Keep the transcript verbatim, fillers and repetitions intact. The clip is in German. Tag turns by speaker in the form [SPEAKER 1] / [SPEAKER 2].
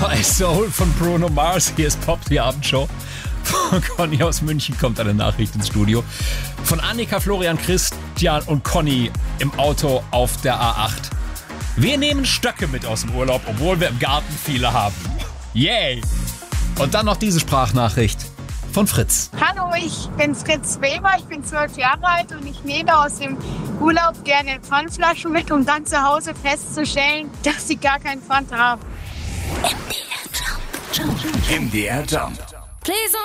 [SPEAKER 1] My Soul von Bruno Mars. Hier ist Pop, die Abendshow. Von Conny aus München kommt eine Nachricht ins Studio. Von Annika, Florian, Christian und Conny im Auto auf der A acht. Wir nehmen Stöcke mit aus dem Urlaub, obwohl wir im Garten viele haben. Yay! Und dann noch diese Sprachnachricht von Fritz.
[SPEAKER 2] Hallo, ich bin Fritz Weber, ich bin zwölf Jahre alt und ich nehme aus dem Urlaub gerne Pfandflaschen mit, um dann zu Hause festzustellen, dass sie gar keinen Pfand haben.
[SPEAKER 3] M D R Jump. M D R Jump.